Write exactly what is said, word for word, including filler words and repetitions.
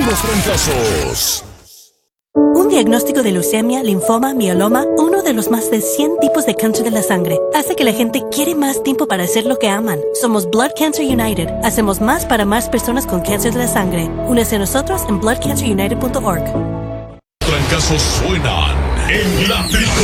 Puros Trancazos. Un diagnóstico de leucemia, linfoma, mieloma, uno de los más de cien tipos de cáncer de la sangre, hace que la gente quiere más tiempo para hacer lo que aman. Somos Blood Cancer United. Hacemos más para más personas con cáncer de la sangre. Únese a nosotros en blood cancer united punto org. Trancazos suenan en la trifulca.